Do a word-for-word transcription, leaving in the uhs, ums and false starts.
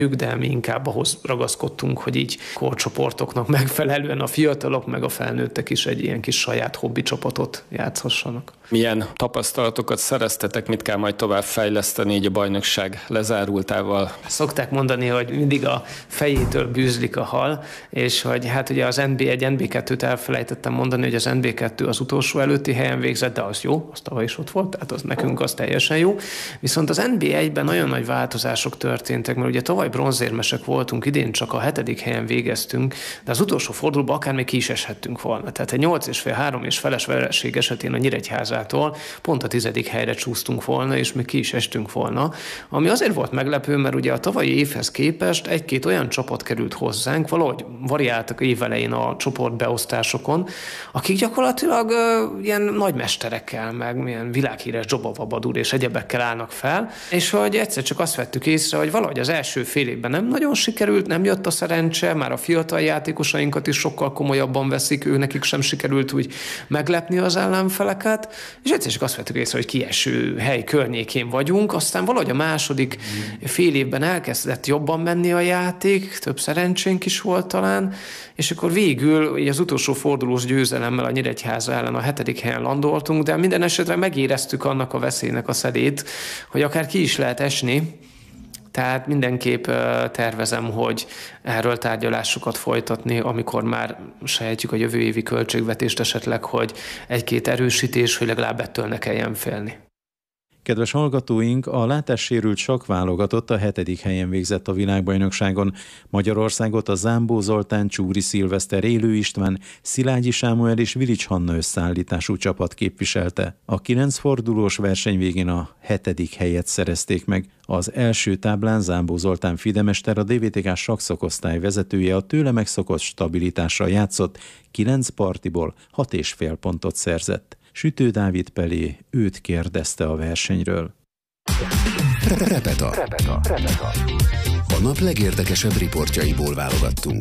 de mi inkább ahhoz ragaszkodtunk, hogy így korcsoportoknak megfelelően a fiatalok meg a felnőttek is egy ilyen kis saját hobbi csapatot játszhassanak. Milyen tapasztalatokat szereztetek, mit kell majd tovább fejleszteni így a bajnokság lezárultával? Szokták mondani, hogy mindig a fejétől bűzlik a hal, és hogy hát ugye az en bé egy, en bé kettőt elfelejtettem mondani, hogy az en bé kettő az utolsó előtti helyen végzett, de az jó, az tavaly is ott volt, tehát az nekünk az teljesen jó. Viszont az en bé egyben nagyon nagy változások történtek, mert ugye tavaly bronzérmesek voltunk, idén csak a hetedik helyen végeztünk, de az utolsó fordulóban akár még ki is eshettünk volna. Tehát egy nyolc és fél, három és feles vereség esetén a Nyíregyházától pont a tizedik helyre csúsztunk volna, és még ki is estünk volna. Ami azért volt meglepő, mert ugye a tavalyi évhez képest egy-két olyan csapat került hozzánk, valahogy variáltak évelején a csoportbeosztásokon, akik gyakorlatilag uh, ilyen nagymesterekkel, meg milyen világhíres Dzsoba Vabadur és egyebekkel állnak fel, és hogy egyszer csak azt vettük észre, hogy valahogy az első fél évben nem nagyon sikerült, nem jött a szerencse, már a fiatal játékosainkat is sokkal komolyabban veszik, ő nekik sem sikerült úgy meglepni az ellenfeleket, és egyszer csak azt vettük észre, hogy kieső hely környékén vagyunk, aztán valahogy a második mm. fél évben elkezdett jobban menni a játék, több szerencsénk is volt talán, és akkor végül az utolsó fordulós győzelemmel a Nyíregyháza ellen a hetedik helyen landoltunk, de minden esetre megéreztük annak a veszélynek a szedét, hogy akár ki is lehet esni. Tehát mindenképp tervezem, hogy erről tárgyalásokat folytatni, amikor már sejtjük a jövő évi költségvetést esetleg, hogy egy-két erősítés, hogy legalább ettől ne kelljen félni. Kedves hallgatóink, a látássérült sakkválogatott a hetedik helyen végzett a világbajnokságon. Magyarországot a Zámbó Zoltán, Csúri Szilveszter, Élő István, Szilágyi Sámuel és Vilics Hanna összeállítású csapat képviselte. A kilenc fordulós verseny végén a hetedik helyet szerezték meg. Az első táblán Zámbó Zoltán fidemester, a dé vé té ká sakszakosztály vezetője a tőle megszokott stabilitással játszott, kilenc partiból hat és fél pontot szerzett. Sütő Dávid Pelé őt kérdezte a versenyről. Repeta. A nap legérdekesebb riportjaiból válogattunk.